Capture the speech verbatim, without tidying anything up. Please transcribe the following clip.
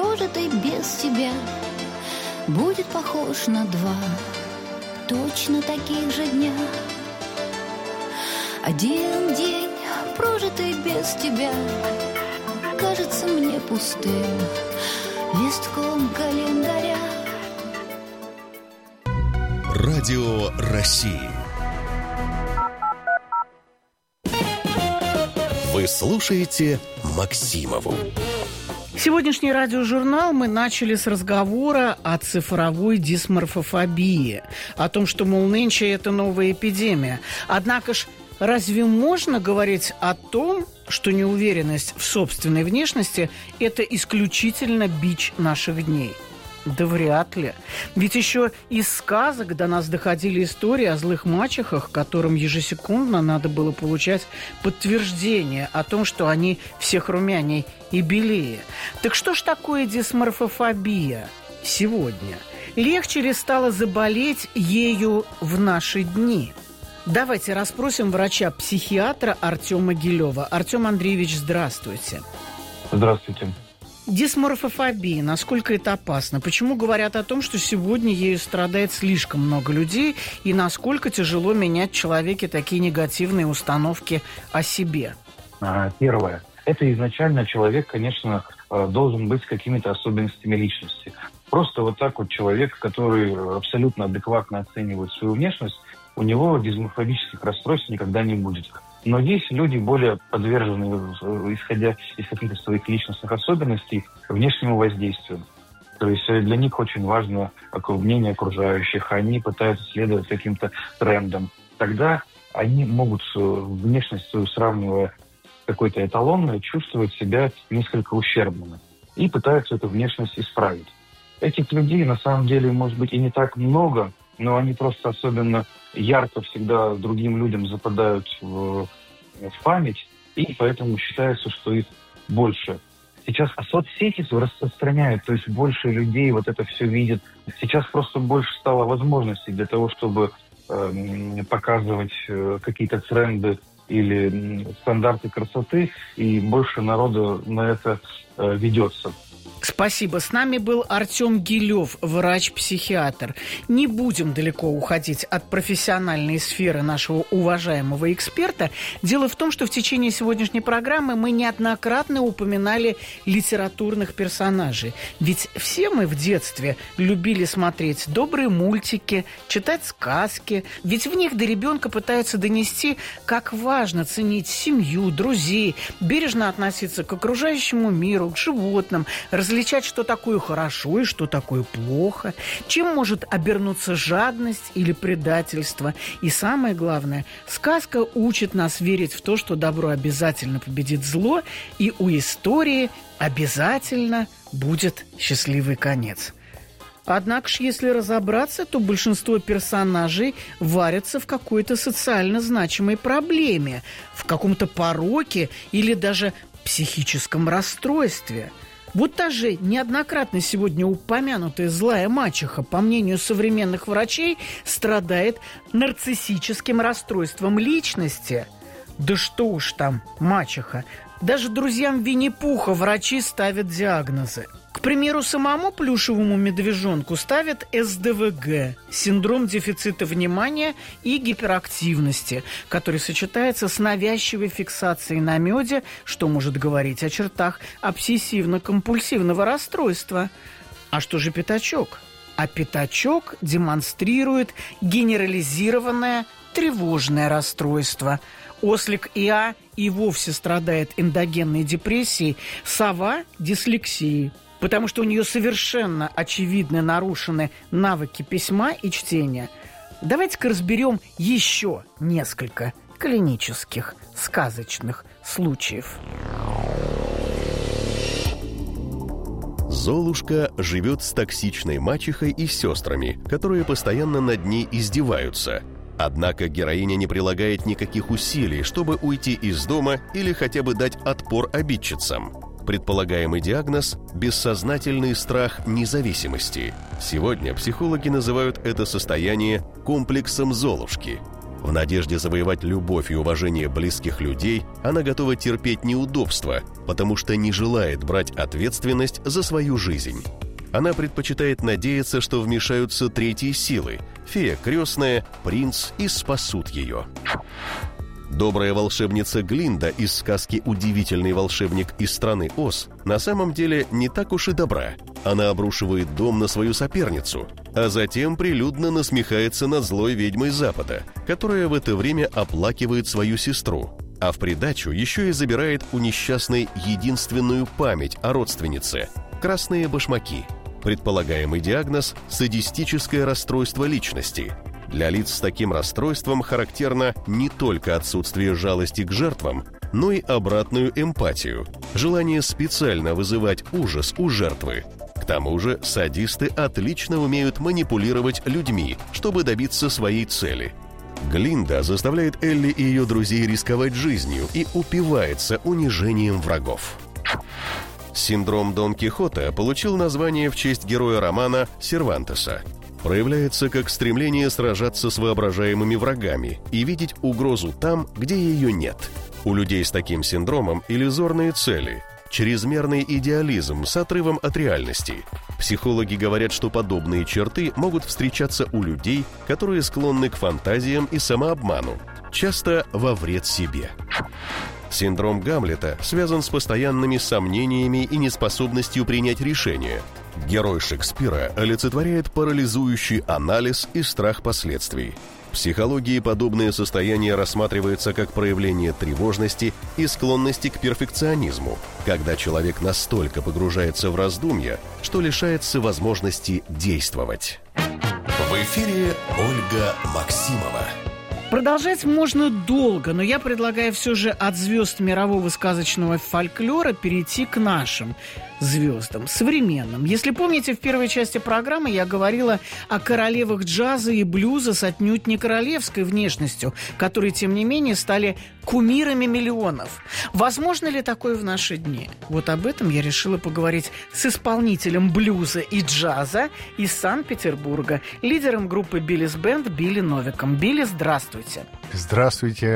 прожитый без тебя, будет похож на два точно таких же дня. Один день, прожитый без тебя, кажется мне пустым листком календаря. Радио России. Вы слушаете Максимову. Сегодняшний радиожурнал мы начали с разговора о цифровой дисморфофобии, о том, что, мол, нынче это новая эпидемия. Однако ж, разве можно говорить о том, что неуверенность в собственной внешности – это исключительно бич наших дней? Да вряд ли. Ведь еще из сказок до нас доходили истории о злых мачехах, которым ежесекундно надо было получать подтверждение о том, что они всех румяней и белее. Так что ж такое дисморфофобия сегодня? Легче ли стало заболеть ею в наши дни? Давайте расспросим врача-психиатра Артема Гилева. Артем Андреевич, здравствуйте. Здравствуйте. Дисморфофобия. Насколько это опасно? Почему говорят о том, что сегодня ею страдает слишком много людей? И насколько тяжело менять в человеке такие негативные установки о себе? Первое. Это изначально человек, конечно, должен быть с какими-то особенностями личности. Просто вот так вот человек, который абсолютно адекватно оценивает свою внешность, у него дисморфобических расстройств никогда не будет. Но есть люди, более подверженные, исходя из каких-то своих личностных особенностей, внешнему воздействию. То есть для них очень важно мнение окружающих, они пытаются следовать каким-то трендам. Тогда они могут, внешность свою сравнивая с какой-то эталонной, чувствовать себя несколько ущербными и пытаются эту внешность исправить. Этих людей на самом деле может быть и не так много, но они просто особенно ярко всегда другим людям западают в, в память, и поэтому считается, что их больше. Сейчас соцсети распространяют, то есть больше людей вот это все видят. Сейчас просто больше стало возможностей для того, чтобы э, показывать э, какие-то тренды или стандарты красоты, и больше народу на это э, ведется. Спасибо. С нами был Артем Гилев, врач-психиатр. Не будем далеко уходить от профессиональной сферы нашего уважаемого эксперта. Дело в том, что в течение сегодняшней программы мы неоднократно упоминали литературных персонажей. Ведь все мы в детстве любили смотреть добрые мультики, читать сказки. Ведь в них до ребенка пытаются донести, как важно ценить семью, друзей, бережно относиться к окружающему миру, к животным, различать, что такое хорошо и что такое плохо, чем может обернуться жадность или предательство. И самое главное, сказка учит нас верить в то, что добро обязательно победит зло, и у истории обязательно будет счастливый конец. Однако ж, если разобраться, то большинство персонажей варятся в какой-то социально значимой проблеме, в каком-то пороке или даже психическом расстройстве. Вот та же неоднократно сегодня упомянутая злая мачеха, по мнению современных врачей, страдает нарциссическим расстройством личности. Да что уж там, мачеха. Даже друзьям Винни-Пуха врачи ставят диагнозы. К примеру, самому плюшевому медвежонку ставят эс дэ вэ гэ – синдром дефицита внимания и гиперактивности, который сочетается с навязчивой фиксацией на меде, что может говорить о чертах обсессивно-компульсивного расстройства. А что же пятачок? А пятачок демонстрирует генерализированное тревожное расстройство. Ослик Иа и вовсе страдает эндогенной депрессией, сова – дислексией. Потому что у нее совершенно очевидно нарушены навыки письма и чтения. Давайте-ка разберем еще несколько клинических, сказочных случаев. Золушка живет с токсичной мачехой и сестрами, которые постоянно над ней издеваются. Однако героиня не прилагает никаких усилий, чтобы уйти из дома или хотя бы дать отпор обидчицам. Предполагаемый диагноз – бессознательный страх независимости. Сегодня психологи называют это состояние комплексом Золушки. В надежде завоевать любовь и уважение близких людей она готова терпеть неудобства, потому что не желает брать ответственность за свою жизнь. Она предпочитает надеяться, что вмешаются третьи силы – фея крестная, принц и спасут ее. Добрая волшебница Глинда из сказки «Удивительный волшебник из страны Оз» на самом деле не так уж и добра. Она обрушивает дом на свою соперницу, а затем прилюдно насмехается над злой ведьмой Запада, которая в это время оплакивает свою сестру, а в придачу еще и забирает у несчастной единственную память о родственнице – красные башмаки. Предполагаемый диагноз – садистическое расстройство личности. Для лиц с таким расстройством характерно не только отсутствие жалости к жертвам, но и обратную эмпатию, желание специально вызывать ужас у жертвы. К тому же садисты отлично умеют манипулировать людьми, чтобы добиться своей цели. Глинда заставляет Элли и ее друзей рисковать жизнью и упивается унижением врагов. Синдром Дон Кихота получил название в честь героя романа Сервантеса. Проявляется как стремление сражаться с воображаемыми врагами и видеть угрозу там, где ее нет. У людей с таким синдромом иллюзорные цели, чрезмерный идеализм с отрывом от реальности. Психологи говорят, что подобные черты могут встречаться у людей, которые склонны к фантазиям и самообману, часто во вред себе. Синдром Гамлета связан с постоянными сомнениями и неспособностью принять решения. Герой Шекспира олицетворяет парализующий анализ и страх последствий. В психологии подобное состояние рассматривается как проявление тревожности и склонности к перфекционизму, когда человек настолько погружается в раздумья, что лишается возможности действовать. В эфире Ольга Максимова. Продолжать можно долго, но я предлагаю все же от звезд мирового сказочного фольклора перейти к нашим звездам, современным. Если помните, в первой части программы я говорила о королевах джаза и блюза с отнюдь не королевской внешностью, которые, тем не менее, стали кумирами миллионов. Возможно ли такое в наши дни? Вот об этом я решила поговорить с исполнителем блюза и джаза из Санкт-Петербурга, лидером группы «Биллис Бенд» Билли Новиком. Билли, здравствуйте. Здравствуйте.